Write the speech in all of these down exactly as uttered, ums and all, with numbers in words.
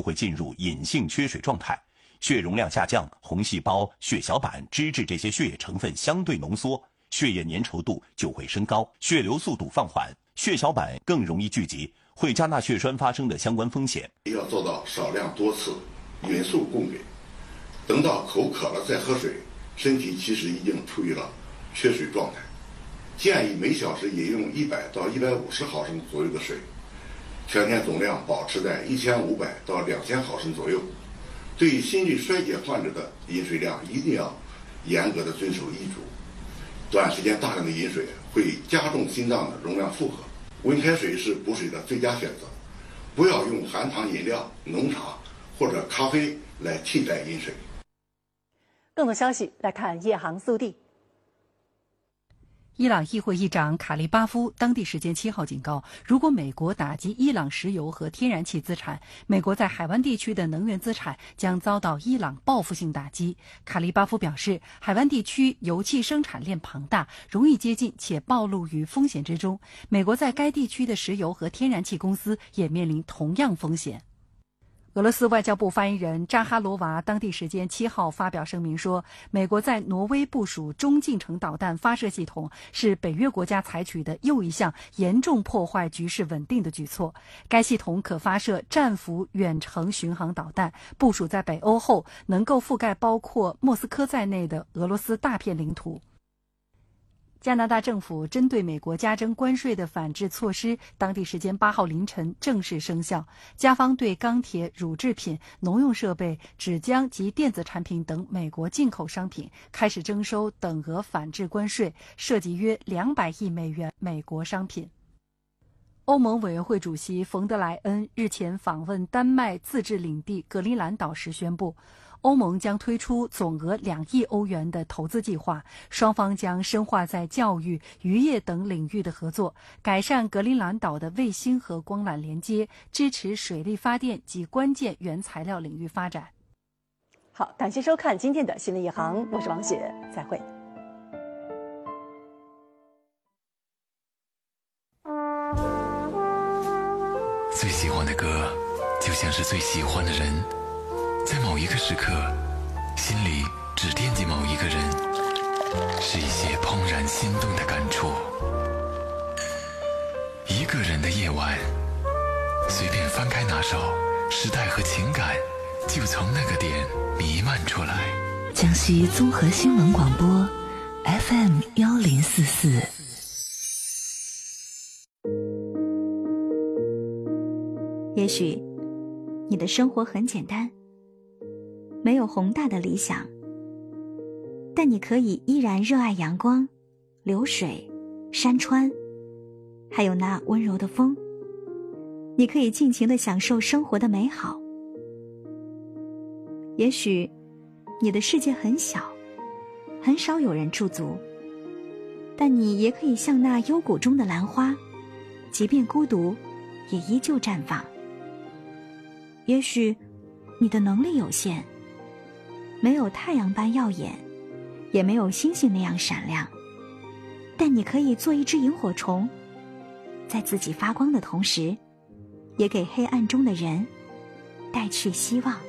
就会进入隐性缺水状态，血容量下降，红细胞、血小板、脂质这些血液成分相对浓缩，血液粘稠度就会升高，血流速度放缓，血小板更容易聚集，会加大血栓发生的相关风险。 要做到少量多次，匀速供给，等到口渴了再喝水，身体其实已经处于了缺水状态。建议每小时饮用一百到一百五十毫升左右的水，全天总量保持在一千五百到两千毫升左右。对于心力衰竭患者的饮水量一定要严格的遵守医嘱。短时间大量的饮水会加重心脏的容量负荷，温开水是补水的最佳选择，不要用含糖饮料、浓茶或者咖啡来替代饮水。 更多消息来看夜航速递。 伊朗议会议长卡利巴夫当地时间七号警告，如果美国打击伊朗石油和天然气资产，美国在海湾地区的能源资产将遭到伊朗报复性打击。卡利巴夫表示，海湾地区油气生产链庞大，容易接近且暴露于风险之中。美国在该地区的石油和天然气公司也面临同样风险。俄罗斯外交部发言人扎哈罗娃当地时间七号发表声明说，美国在挪威部署中近程导弹发射系统是北约国家采取的又一项严重破坏局势稳定的举措。该系统可发射战斧远程巡航导弹，部署在北欧后能够覆盖包括莫斯科在内的俄罗斯大片领土。加拿大政府针对美国加征关税的反制措施，当地时间八号凌晨正式生效。加方对钢铁、乳制品、农用设备、纸浆及电子产品等美国进口商品开始征收等额反制关税，涉及约两百亿美元美国商品。欧盟委员会主席冯德莱恩日前访问丹麦自治领地格陵兰岛时宣布，欧盟将推出总额两亿欧元的投资计划，双方将深化在教育、渔业等领域的合作，改善格陵兰岛的卫星和光缆连接，支持水力发电及关键原材料领域发展。 好，感谢收看今天的新闻一行，我是王雪，再会。 最喜欢的歌，就像是最喜欢的人，在某一个时刻，心里只惦记某一个人，是一些怦然心动的感触。一个人的夜晚，随便翻开那首时代和情感，就从那个点弥漫出来。 江西综合新闻广播 F M 幺零四四。 也许你的生活很简单，没有宏大的理想，但你可以依然热爱阳光、流水、山川，还有那温柔的风。你可以尽情地享受生活的美好。也许你的世界很小，很少有人驻足，但你也可以像那幽谷中的兰花，即便孤独，也依旧绽放。也许你的能力有限，没有太阳般耀眼，也没有星星那样闪亮，但你可以做一只萤火虫，在自己发光的同时，也给黑暗中的人带去希望。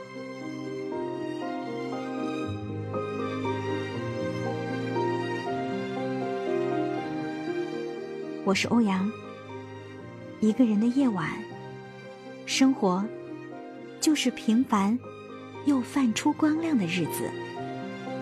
我是欧阳。一个人的夜晚，生活就是平凡又泛出光亮的日子。